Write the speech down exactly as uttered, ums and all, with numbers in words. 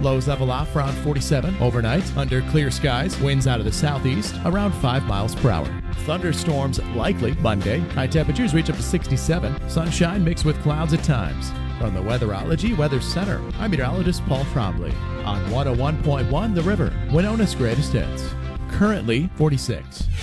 Lows level off around forty-seven. Overnight, under clear skies, winds out of the southeast around five miles per hour. Thunderstorms likely Monday. High temperatures reach up to sixty-seven. Sunshine mixed with clouds at times. From the Weatherology Weather Center, I'm meteorologist Paul Trombley on one oh one point one The River, Winona's greatest hits. Currently forty-six.